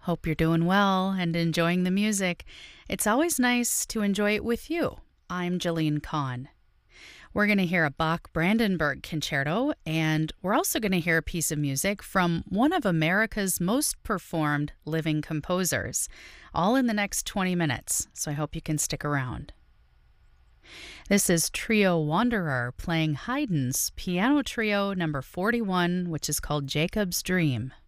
Hope you're doing well and enjoying the music. It's always nice to enjoy it with you. I'm Jolene Kahn. We're going to hear a Bach Brandenburg concerto, and we're also going to hear a piece of music from one of America's most performed living composers, all in the next 20 minutes, so I hope you can stick around. This is Trio Wanderer playing Haydn's Piano Trio number 41, which is called Jacob's Dream.